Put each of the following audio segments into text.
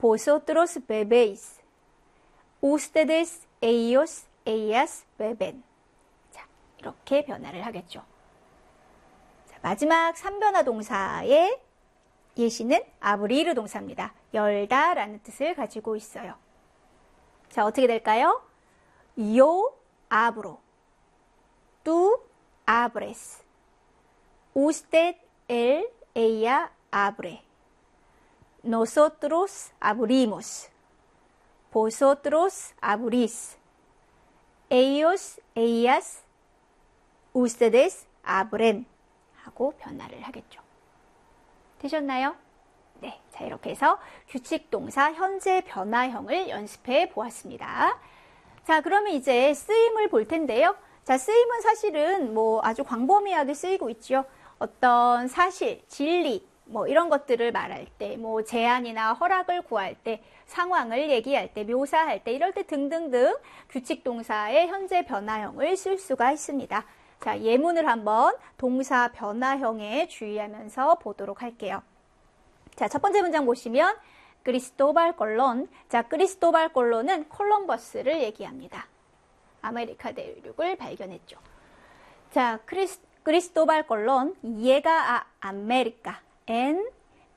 vosotros bebéis. ustedes, ellos, ellas beben. 자, 이렇게 변화를 하겠죠. 자, 마지막 3변화 동사의 예시는 abrir 동사입니다. 열다 라는 뜻을 가지고 있어요. 자, 어떻게 될까요? Yo abro. Tú abres. Usted, él, ella abre. Nosotros abrimos. Vosotros abrís. Ellos, ellas, ustedes abren. 하고 변화를 하겠죠. 되셨나요? 네, 자 이렇게 해서 규칙 동사 현재 변화형을 연습해 보았습니다. 자, 그러면 이제 쓰임을 볼 텐데요. 자, 쓰임은 사실은 뭐 아주 광범위하게 쓰이고 있죠. 어떤 사실, 진리, 뭐 이런 것들을 말할 때, 뭐 제안이나 허락을 구할 때, 상황을 얘기할 때, 묘사할 때, 이럴 때 등등등 규칙 동사의 현재 변화형을 쓸 수가 있습니다. 자, 예문을 한번 동사 변화형에 주의하면서 보도록 할게요. 자, 첫 번째 문장 보시면 크리스토발 콜론. 자, 크리스토발 콜론은 콜럼버스를 얘기합니다. 아메리카 대륙을 발견했죠. 자, 크리스토발 콜론 llega a América en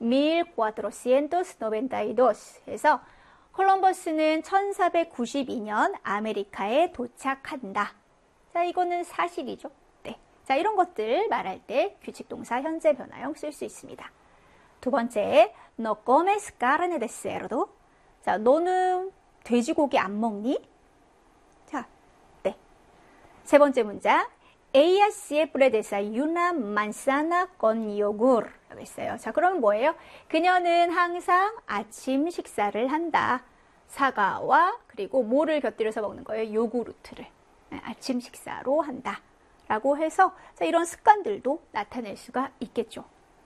1492. 해서 콜럼버스는 1492년 아메리카에 도착한다. 자, 이거는 사실이죠. 네. 자, 이런 것들 말할 때 규칙 동사 현재 변화형 쓸 수 있습니다. 두 번째, no comes carne de cerdo. 자, 너는 돼지고기 안 먹니? 자, 네. 세 번째 문장, ella siempre desayuna manzana con yogur. 라고 했어요. 자, 그러면 뭐예요? 그녀는 항상 아침 식사를 한다. 사과와 그리고 뭐를 곁들여서 먹는 거예요? 요구르트를. 네, 아침 식사로 한다. 라고 해서 자, 이런 습관들도 나타낼 수가 있겠죠.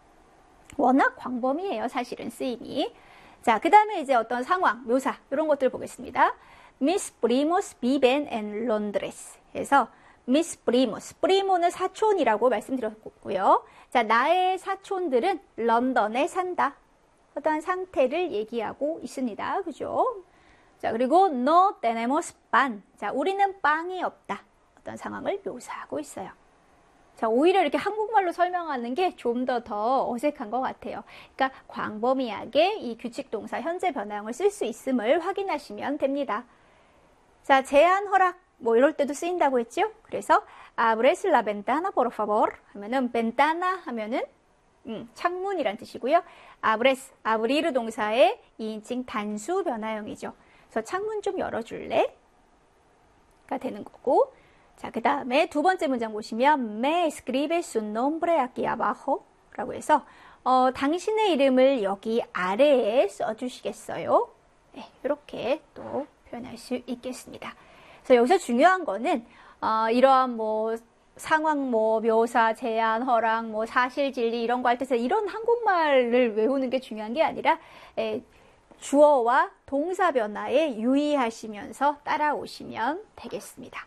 워낙 광범위해요, 사실은 쓰임이. 자, 그 다음에 이제 어떤 상황, 묘사 이런 것들 보겠습니다. Mis primos viven en Londres. 해서 Mis primos, primo는 사촌이라고 말씀드렸고요. 자, 나의 사촌들은 런던에 산다. 어떠한 상태를 얘기하고 있습니다. 그죠? 자, 그리고 no tenemos pan. 자, 우리는 빵이 없다. 어떤 상황을 묘사하고 있어요. 자, 오히려 이렇게 한국말로 설명하는 게 좀 더 어색한 것 같아요. 그러니까 광범위하게 이 규칙 동사 현재 변화형을 쓸 수 있음을 확인하시면 됩니다. 자, 제안, 허락, 뭐 이럴 때도 쓰인다고 했죠? 그래서 abres la ventana por favor 하면은 ventana 하면은 창문이란 뜻이고요. abres, abrir 동사의 2인칭 단수 변화형이죠. 그래서 창문 좀 열어줄래? 가 되는 거고. 자, 그 다음에 두 번째 문장 보시면 me escribe su nombre aquí abajo 라고 해서 당신의 이름을 여기 아래에 써주시겠어요? 네, 이렇게 또 표현할 수 있겠습니다. 그래서 여기서 중요한 거는 이러한 뭐 상황, 뭐 묘사, 제안, 허락, 뭐 사실, 진리 이런 거 할 때 이런 한국말을 외우는 게 중요한 게 아니라 주어와 동사 변화에 유의하시면서 따라오시면 되겠습니다.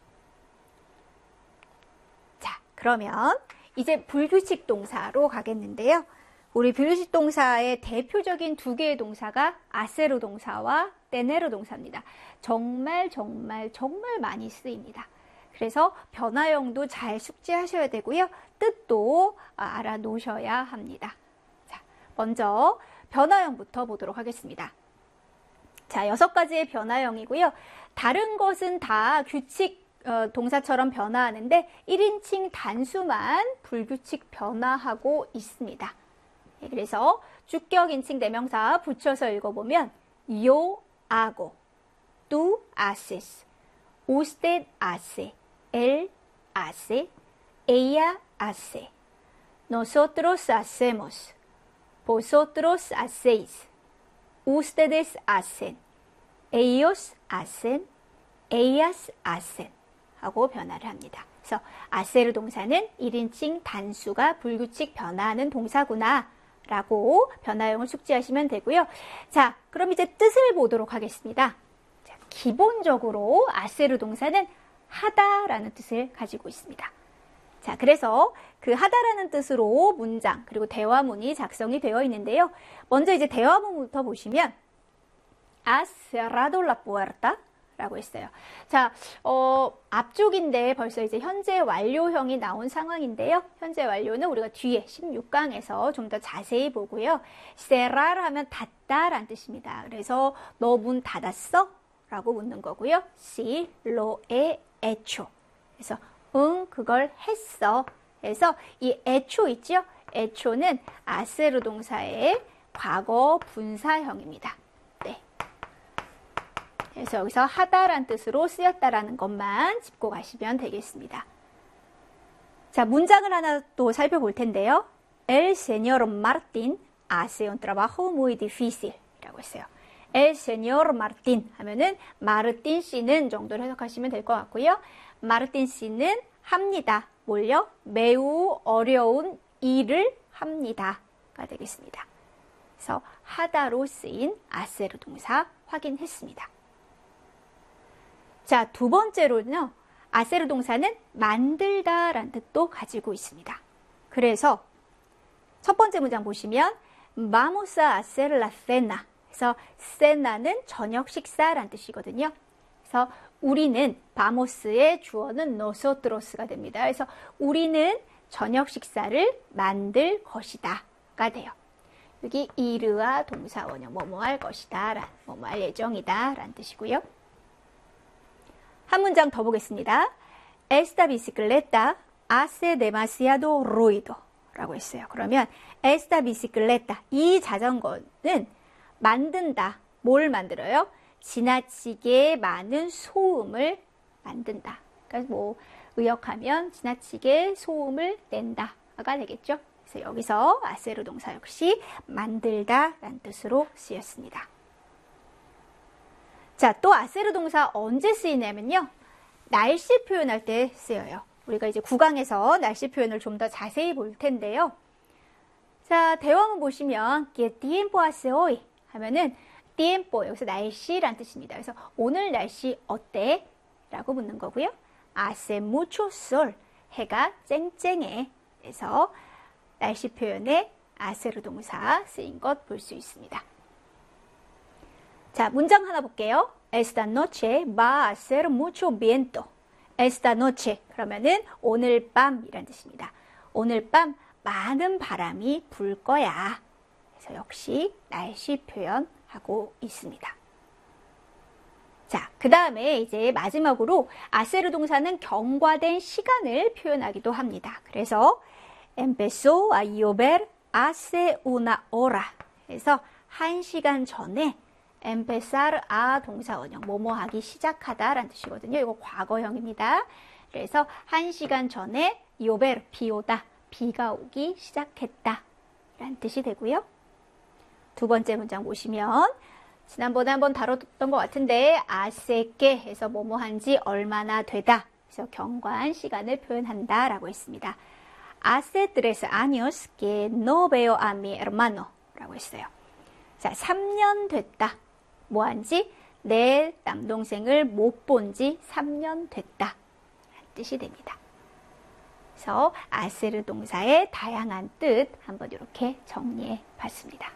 자, 그러면 이제 불규칙 동사로 가겠는데요. 우리 불규칙 동사의 대표적인 두 개의 동사가 아세르 동사와 테네르 동사입니다. 정말 많이 쓰입니다. 그래서 변화형도 잘 숙지하셔야 되고요. 뜻도 알아놓으셔야 합니다. 자, 먼저 변화형부터 보도록 하겠습니다. 자, 6가지의 변화형이고요. 다른 것은 다 규칙 동사처럼 변화하는데 1인칭 단수만 불규칙 변화하고 있습니다. 네, 그래서 주격 인칭 대명사 붙여서 읽어보면 yo hago, tú haces, usted hace, él hace, ella hace, nosotros hacemos, vosotros hacéis, ustedes hacen, ellos hacen, ellas hacen 하고 변화를 합니다. 그래서 아세르 동사는 1인칭 단수가 불규칙 변화하는 동사구나 라고 변화형을 숙지하시면 되고요. 자, 그럼 이제 뜻을 보도록 하겠습니다. 자, 기본적으로 아세르 동사는 하다라는 뜻을 가지고 있습니다. 자, 그래서 그 하다라는 뜻으로 문장 그리고 대화문이 작성이 되어 있는데요. 먼저 이제 대화문부터 보시면 has cerrado la puerta? 라고 했어요. 자, 앞쪽인데 벌써 이제 현재 완료형이 나온 상황인데요. 현재 완료는 우리가 뒤에 16강에서 좀 더 자세히 보고요. cerrar 하면 닫다 라는 뜻입니다. 그래서 너 문 닫았어? 라고 묻는 거고요. Sí, lo he hecho. 그래서 응, 그걸 했어. 그래서 이 hecho 있죠? hecho는 hacer 동사의 과거 분사형입니다. 네. 그래서 여기서 하다라는 뜻으로 쓰였다라는 것만 짚고 가시면 되겠습니다. 자, 문장을 하나 또 살펴볼 텐데요. El señor Martín hace un trabajo muy difícil 이라고 했어요. El señor Martín 하면은 마르틴 씨는 정도로 해석하시면 될 것 같고요. 마르틴 씨는 합니다. 뭘요? 매우 어려운 일을 합니다가 되겠습니다. 그래서 하다로 쓰인 하세르 동사 확인했습니다. 자, 두 번째로는요. 하세르 동사는 만들다 라는 뜻도 가지고 있습니다. 그래서 첫 번째 문장 보시면 Vamos a hacer la cena. 그래서 cena는 저녁 식사라는 뜻이거든요. 그래서 우리는 바모스의 주어는 nosotros가 됩니다. 그래서 우리는 저녁 식사를 만들 것이다가 돼요. 여기 이르와 동사 원형 뭐뭐 할 것이다, 뭐뭐 할 예정이다 라는 뜻이고요. 한 문장 더 보겠습니다. Esta bicicleta hace demasiado ruido 라고 했어요. 그러면 esta bicicleta, 이 자전거는 만든다. 뭘 만들어요? 지나치게 많은 소음을 만든다. 그러니까 뭐 의역하면 지나치게 소음을 낸다가 되겠죠. 그래서 여기서 하세르 동사 역시 만들다 라는 뜻으로 쓰였습니다. 자, 또 하세르 동사 언제 쓰이냐면요. 날씨 표현할 때 쓰여요. 우리가 이제 9강에서 날씨 표현을 좀 더 자세히 볼 텐데요. 자, 대화문 보시면 ¿Qué tiempo hace hoy? 하면은 tiempo, 여기서 날씨란 뜻입니다. 그래서 오늘 날씨 어때? 라고 묻는 거고요. Hace mucho sol, 해가 쨍쨍해. 그래서 날씨 표현에 하세르 동사 쓰인 것 볼 수 있습니다. 자, 문장 하나 볼게요. Esta noche va a hacer mucho viento. Esta noche, 그러면은 오늘 밤이란 뜻입니다. 오늘 밤 많은 바람이 불 거야. 그래서 역시 날씨 표현하고 있습니다. 자, 그 다음에 이제 마지막으로 하세르 동사는 경과된 시간을 표현하기도 합니다. 그래서 empezó a llover hace una hora. 그래서 1시간 전에 empezar a 동사 원형 뭐뭐 하기 시작하다 라는 뜻이거든요. 이거 과거형입니다. 그래서 1시간 전에 llover 비 오다, 비가 오기 시작했다 라는 뜻이 되고요. 두 번째 문장 보시면 지난번에 한번 다뤘던 것 같은데 hace que 해서 뭐뭐 한지 얼마나 되다. 그래서 경과한 시간을 표현한다 라고 했습니다. Hace 3 años que no veo a mi hermano 라고 했어요. 자, 3년 됐다. 뭐 한지? 내 남동생을 못 본 지 3년 됐다 라는 뜻이 됩니다. 그래서 하세르 동사의 다양한 뜻 한번 이렇게 정리해 봤습니다.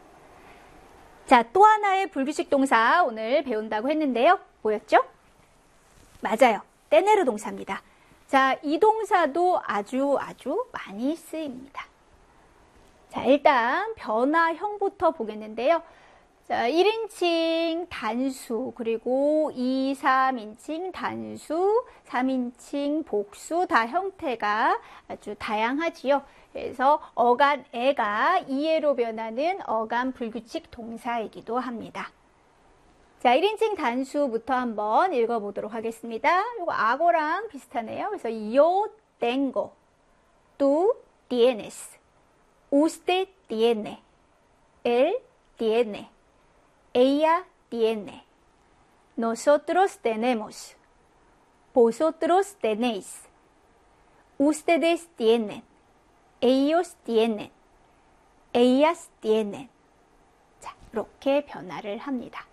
자, 또 하나의 불규칙 동사 오늘 배운다고 했는데요. 뭐였죠? 맞아요. 떼내르 동사입니다. 자, 이 동사도 아주 많이 쓰입니다. 자, 일단 변화형부터 보겠는데요. 자, 1인칭 단수, 그리고 2, 3인칭 단수, 3인칭 복수 다 형태가 아주 다양하지요. 그래서 어간 애가 이해로 변하는 어간 불규칙 동사이기도 합니다. 자, 1인칭 단수부터 한번 읽어보도록 하겠습니다. 이거 악어랑 비슷하네요. 그래서 yo tengo, tú tienes, usted tiene, él tiene, ella tiene, nosotros tenemos, vosotros tenéis, ustedes tienen, ellos tienen, ellas tienen. 자, 이렇게 변화를 합니다.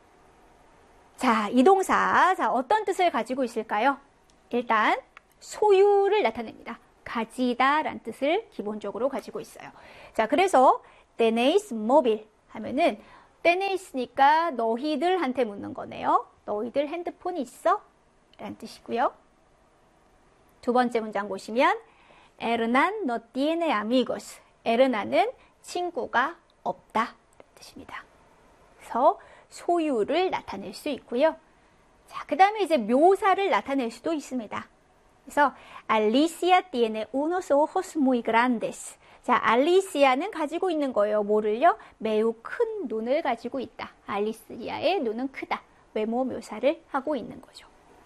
자, 이 동사, 자, 어떤 뜻을 가지고 있을까요? 일단 소유를 나타냅니다. 가지다 라는 뜻을 기본적으로 가지고 있어요. 자, 그래서 tenéis móvil 하면은 떼내 있으니까 너희들한테 묻는 거네요. 너희들 핸드폰 있어? 라는 뜻이고요. 두 번째 문장 보시면 Hernan no tiene amigos. 에르나는 친구가 없다 라는 뜻입니다. 그래서 소유를 나타낼 수 있고요. 자, 그 다음에 이제 묘사를 나타낼 수도 있습니다. 그래서 Alicia tiene unos ojos muy grandes. 자, 알리시아는 가지고 있는 거예요. 뭐를요? 매우 큰 눈을 가지고 있다. 알리시아의 눈은 크다. 외모 묘사를 하고 있는 거죠.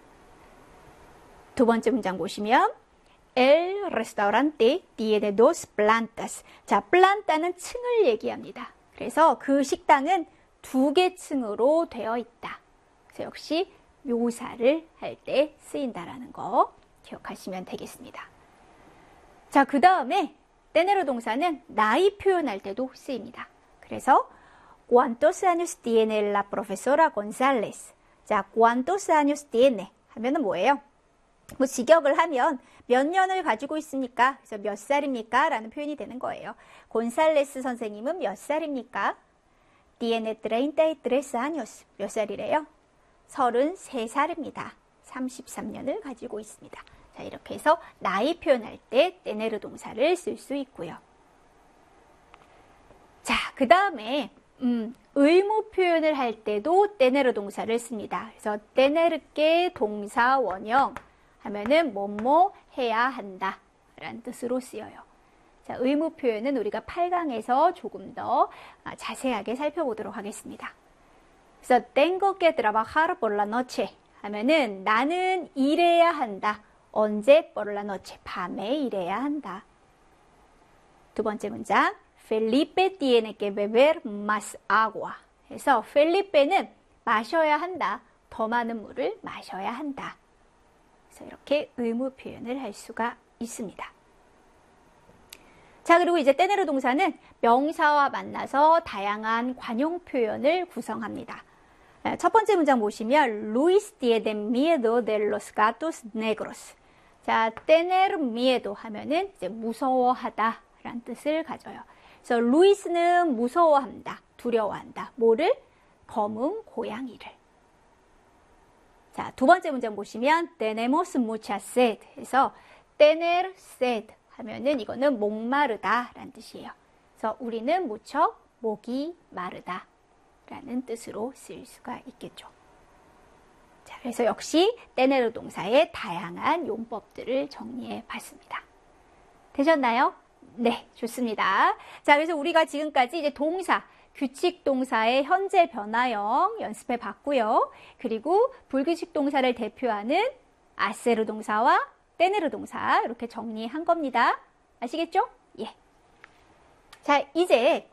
두 번째 문장 보시면 El restaurante tiene dos plantas. 자, planta는 층을 얘기합니다. 그래서 그 식당은 2개 층으로 되어 있다. 그래서 역시 묘사를 할 때 쓰인다라는 거 기억하시면 되겠습니다. 자, 그 다음에 tener 동사는 나이 표현할 때도 쓰입니다. 그래서 ¿Cuántos años tiene la profesora González? 자, ¿Cuántos años tiene? 하면은 뭐예요? 뭐 직역을 하면 몇 년을 가지고 있습니까? 그래서 몇 살입니까? 라는 표현이 되는 거예요. 곤살레스 선생님은 몇 살입니까? Tiene 33 años. 몇 살이래요? 33살입니다. 33년을 가지고 있습니다. 자, 이렇게 해서 나이 표현할 때 tener 동사를 쓸 수 있고요. 자, 그 다음에 의무 표현을 할 때도 tener 동사를 씁니다. 그래서 tener que 동사 원형 하면은 뭐뭐 해야 한다 라는 뜻으로 쓰여요. 자, 의무 표현은 우리가 8강에서 조금 더 자세하게 살펴보도록 하겠습니다. 그래서 tengo que trabajar por la noche 하면은 나는 일해야 한다. 언제? por la noche. 밤에 일해야 한다. 두 번째 문장 Felipe tiene que beber más agua. 그래서 펠리페는 마셔야 한다. 더 많은 물을 마셔야 한다. 그래서 이렇게 의무 표현을 할 수가 있습니다. 자, 그리고 이제 tener 동사는 명사와 만나서 다양한 관용 표현을 구성합니다. 첫 번째 문장 보시면 Luis tiene miedo de los gatos negros. 자, tener miedo 하면은 이제 무서워하다 라는 뜻을 가져요. 그래서 루이스는 무서워한다, 두려워한다. 뭐를? 검은 고양이를. 자, 두 번째 문장 보시면 tenemos mucha sed 해서 tener sed 하면은 이거는 목마르다 라는 뜻이에요. 그래서 우리는 무척 목이 마르다 라는 뜻으로 쓸 수가 있겠죠. 자, 그래서 역시 tener 동사의 다양한 용법들을 정리해 봤습니다. 되셨나요? 네, 좋습니다. 자, 그래서 우리가 지금까지 이제 동사, 규칙 동사의 현재 변화형 연습해 봤고요. 그리고 불규칙 동사를 대표하는 하세르 동사와 tener 동사 이렇게 정리한 겁니다. 아시겠죠? 예. 자, 이제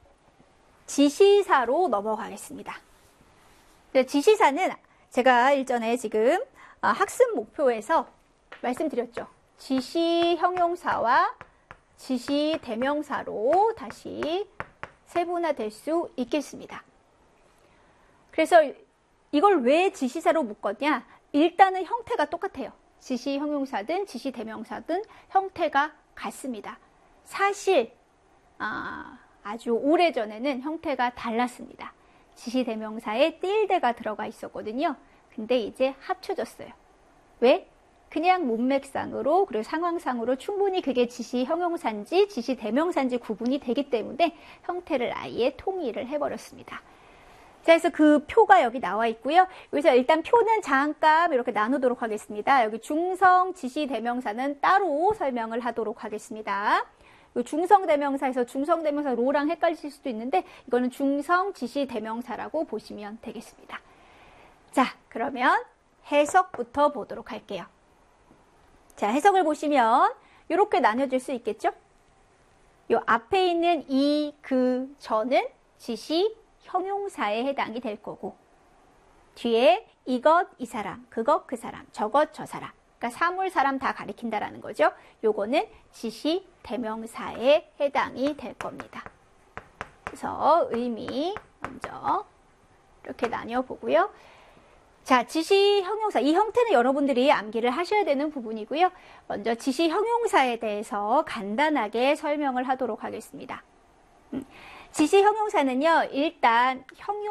지시사로 넘어가겠습니다. 지시사는 제가 일전에 지금 학습 목표에서 말씀드렸죠. 지시 형용사와 지시 대명사로 다시 세분화될 수 있겠습니다. 그래서 이걸 왜 지시사로 묶었냐? 일단은 형태가 똑같아요. 지시 형용사든 지시 대명사든 형태가 같습니다. 사실 아주 오래전에는 형태가 달랐습니다. 지시 대명사에 틸데가 들어가 있었거든요. 근데 이제 합쳐졌어요. 왜? 그냥 문맥상으로 그리고 상황상으로 충분히 그게 지시 형용사인지 지시 대명사인지 구분이 되기 때문에 형태를 아예 통일을 해버렸습니다. 자, 그래서 그 표가 여기 나와 있고요. 여기서 일단 표는 잠깐 이렇게 나누도록 하겠습니다. 여기 중성 지시 대명사는 따로 설명을 하도록 하겠습니다. 중성 대명사에서 중성 대명사 로랑 헷갈리실 수도 있는데 이거는 중성 지시 대명사라고 보시면 되겠습니다. 자, 그러면 해석부터 보도록 할게요. 자, 해석을 보시면 이렇게 나뉘어질 수 있겠죠? 요 앞에 있는 이, 그, 저는 지시 형용사에 해당이 될 거고 뒤에 이것, 이 사람, 그것, 그 사람, 저것, 저 사람 그러니까 사물, 사람 다 가리킨다라는 거죠. 요거는 지시 대명사에 해당이 될 겁니다. 그래서 의미 먼저 이렇게 나뉘어 보고요. 자, 지시 형용사. 이 형태는 여러분들이 암기를 하셔야 되는 부분이고요. 먼저 지시 형용사에 대해서 간단하게 설명을 하도록 하겠습니다. 지시 형용사는요, 일단 형용